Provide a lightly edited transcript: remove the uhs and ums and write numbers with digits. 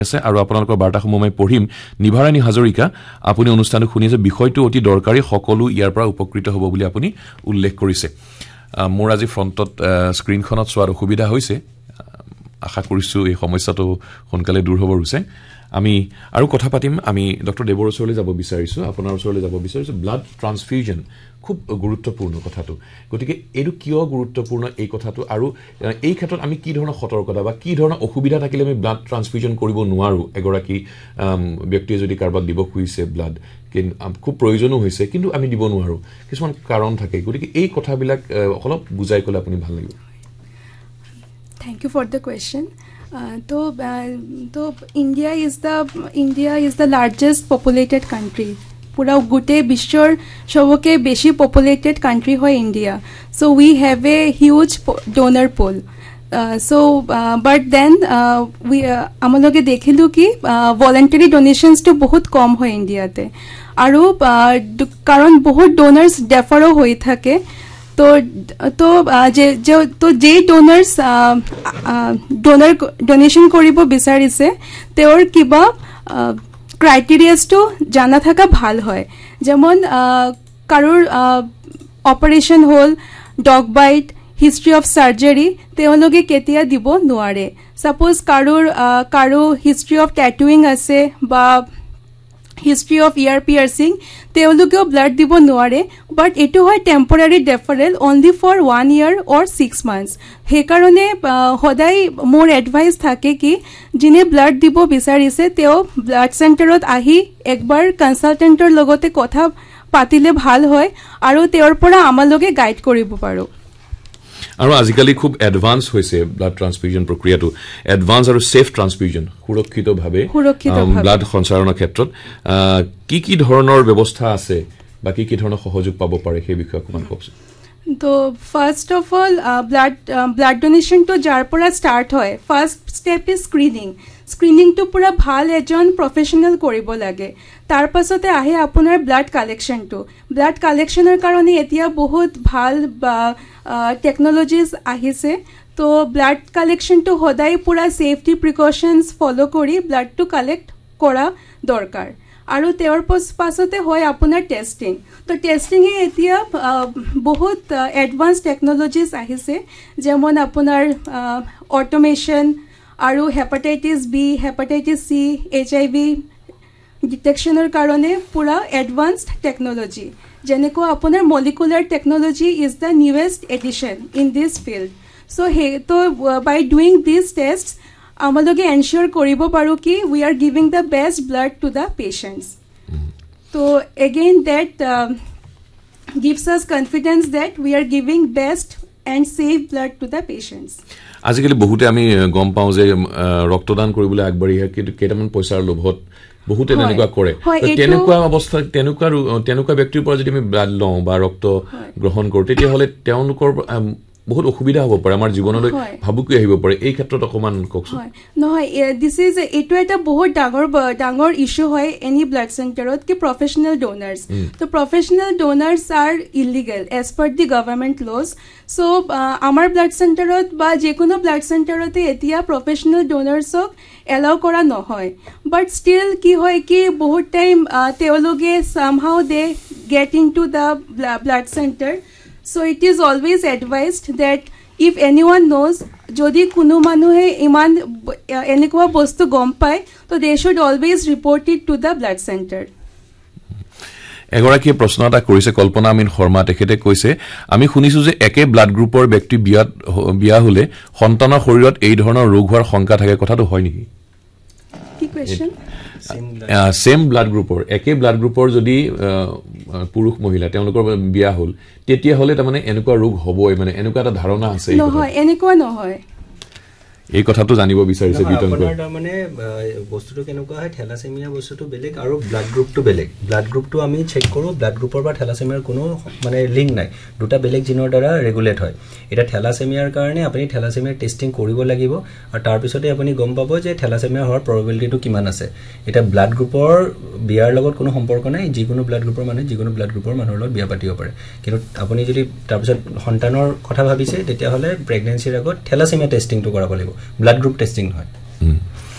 আছে আৰু আপোনালোকৰ বাৰ্তাসমূহ মই পঢ়িম নিভাৰাণী হাজৰিকা আপুনি অনুষ্ঠানটো শুনিছে বিষয়টো অতি দৰকাৰী সকলো ইয়াৰ পৰা উপকৃত হ'ব বুলি আপুনি উল্লেখ কৰিছে মোৰ আজি ফ্ৰণ্টত স্ক্ৰীনখনত চোৱাৰ অসুবিধা হৈছে আশা কৰিছো এই সমস্যাটো সোনকালে দূৰ হ'ব ৰুছে আমি আৰু কথা পাতিম আমি ডক্টৰ দেৱৰ ওচৰলৈ যাব বিচাৰিছো আপোনাৰ ওচৰলৈ যাব বিচাৰিছো ব্লাড ট্ৰান্সফিউজন খুব গুৰুত্বপূৰ্ণ কথাটো গতিকে এইটো কিয় গুৰুত্বপূৰ্ণ এই কথাটো আৰু এই ক্ষেত্ৰত আমি কি ধৰণৰ সতৰ্কতা বা কি ধৰণৰ অসুবিধা থাকিলে আমি ব্লাড ট্ৰান্সফিউজন কৰিব নোৱাৰো এগৰাকী ব্যক্তিয়ে যদি কাৰোবাক দিব খুজিছে ব্লাড খুব প্ৰয়োজনো হৈছে কিন্তু আমি দিব নোৱাৰো কিছুমান কাৰণ থাকে গতিকে এই কথাবিলাক অলপ বুজাই ক'লে আপুনি ভাল লাগিব Thank you for the question. So India is the largest populated country. Pura gute bishwor shoboke beshi populated country hoy India. So we have a huge donor pool. But then we amaloge dekhilu ki voluntary donations to bahut kom hoy India te. Aru karon bahut donors defer hoi thake. তো যে ডোনাৰ্স donation কৰিব বিচাৰিছে তেওঁৰ কিবা ক্ৰাইটেৰিয়াছটো জানা থকা ভাল হয় যেমন কাৰোৰ অপাৰেশ্যন হ'ল ডগ বাইট হিষ্ট্ৰী অফ সাৰ্জাৰী তেওঁলোকে কেতিয়া দিব নোৱাৰে সাপোজ কাৰো হিষ্ট্ৰী অফ ট্যাটুইং আছে বা history of ear piercing তেওঁলোকেও ব্লাড দিব নোৱাৰে বাট এটো হয় temporary ডেফাৰেল only for 1 year or 6 months হে কাৰণে সদায় মোৰ এডভাইস থাকে কি যিনে ব্লাড দিব বিচাৰিছে তেও ব্লাড চেণ্টাৰত আহি একবাৰ কনসালটেন্টৰ লগতে কথা পাতিলে ভাল হয় আৰু তেওঁৰ পৰা আমালকে গাইড কৰিব পাৰো আৰু আজিকালি খুব এডভান্স হৈছে ব্লাড ট্ৰান্সফিউজন প্ৰক্ৰিয়াটো এডভান্স আৰু সেফ ট্ৰান্সফিউজন সুৰক্ষিতভাৱে ব্লাড সঞ্চাৰণৰ ক্ষেত্ৰত কি ধৰণৰ ব্যৱস্থা আছে বা কি ধৰণৰ সহযোগ পাব পাৰে সেই বিষয়ে অকমান কওকচোন তো first of all blood donation তো যাৰ পৰা ষ্টাৰ্ট হয় ফাৰ্স্ট ষ্টেপ ইজ স্ক্ৰিনিং তো পুৰা ভাল এজন প্ৰফেশনাল কৰিব লাগে তাৰ পাছতে আহে আপোনাৰ ব্লাড কালেকশ্যনৰ কাৰণে এতিয়া বহুত ভাল টেকনলজিজ আহিছে তো ব্লাড কালেকশ্যনটো সদায় পুৰা সেফটি প্ৰিকশনছ ফলো কৰি ব্লাডটো কালেক্ট কৰা দৰকাৰ আৰু তেওঁৰ পাছতে হয় আপোনাৰ টেষ্টিং তো টেষ্টিঙে এতিয়া বহুত এডভান্স টেকনলজিজ আহিছে যেমন আপোনাৰ অটোমেশ্যন আৰু hepatitis B hepatitis C HIV ডিটেকশ্যনৰ কাৰণে পুৰা এডভান্সড টেকনলজি যেনেকৈ আপোনাৰ molecular technology is the নিউৱেষ্ট addition in this field তো বাই ডুইং দিছ টেষ্টছ আমালোকে এনশ্যোৰ কৰিব পাৰোঁ কি we are giving the best blood to the পেশেণ্টছ তো again that gives us confidence that we are giving best and safe blood to the patients. আজিকালি বহুতে আমি গম পাওঁ যে ৰক্তদান কৰিবলৈ আগবাঢ়ি আহে কিন্তু কেইটামান পইচাৰ লোভত বহুতে এনেকুৱা কৰে তেনেকুৱা অৱস্থা তেনেকুৱা ব্যক্তিৰ পৰা যদি আমি ব্লাড লওঁ বা ৰক্ত গ্ৰহণ কৰোঁ তেতিয়াহ'লে তেওঁলোকৰ বহুত অসুবিধা হ'ব পাৰে আমাৰ জীৱনলৈ ভাবুকি আহিব পাৰে এই ক্ষেত্ৰত অকমান কওকচোন নহয় দিস ইজ এটো এটা বহুত ডাঙৰ ইস্যু হয় এনি ব্লাড চেণ্টাৰত কি প্ৰফেশনাল ডোনাৰ্স তো professional ডোনাৰ্স R illegal as per দি গভৰ্নমেন্ট লজ সো আমাৰ ব্লাড চেণ্টাৰত বা যিকোনো ব্লাড চেণ্টাৰতে এতিয়া প্ৰফেশনাল ডোনাৰ্সক এলাউ কৰা নহয় বাট ষ্টিল কি হয় কি বহুত টাইম তেওঁলোকে somehow they get into the blood centre So it is always advised that if anyone knows jodi kuno manuhe iman enekwa bostu gom pai to they should always report it to the blood center এগৰাকী প্ৰশ্ন এটা কৰিছে কল্পনা আমিন শৰ্মা তেখেতে কৈছে আমি শুনিছো যে একে ব্লাড গ্ৰুপৰ ব্যক্তি বিয়া হলে সন্তানৰ শৰীৰত এই ধৰণৰ ৰোগ হোৱাৰ শংকা থাকে কথাটো হয় নেকি কি কোৱেশ্চন সেম ব্লাড গ্ৰুপৰ একে ব্লাড গ্ৰুপৰ যদি পুৰুষ মহিলা তেওঁলোকৰ বিয়া হল তেতিয়া হলে তাৰমানে এনেকুৱা ৰোগ হ'বই মানে এনেকুৱা এটা ধাৰণা আছে নহয় এনেকুৱা নহয় এই কথাটো জানিব বিচাৰিছে বিতংকৈ মানে বস্তুটো কেনেকুৱা হয় থ্যালাসেমিয়া বস্তুটো বেলেগ আৰু ব্লাড গ্ৰুপটো বেলেগ ব্লাড গ্ৰুপটো আমি চেক কৰো ব্লাড গ্ৰুপৰ বা থ্যালাসেমিয়াৰ কোনো মানে লিংক নাই দুটা বেলেগ জিনৰ দ্বাৰা ৰেগুলেট হয় এটা থ্যালাসেমিয়াৰ কাৰণে আপুনি থ্যালাসেমিয়াৰ টেষ্টিং কৰিব লাগিব আৰু তাৰ পিছতে আপুনি গম পাব যে থ্যালাসেমিয়া হোৱাৰ প্ৰবাবিলিটিটো কিমান আছে এটা ব্লাড গ্ৰুপৰ বিয়াৰ লগত কোনো সম্পৰ্ক নাই যিকোনো ব্লাড গ্ৰুপৰ মানে যিকোনো ব্লাড গ্ৰুপৰ মানুহৰ লগত বিয়া পাতিব পাৰে কিন্তু আপুনি যদি তাৰ পিছত সন্তানৰ কথা ভাবিছে তেতিয়া হলে প্ৰেগন্যান্সিৰ আগত থ্যালাসেমিয়া টেষ্টিংটো কৰাব লাগিব ব্লাড গ্ৰুপ টেষ্টিং হয়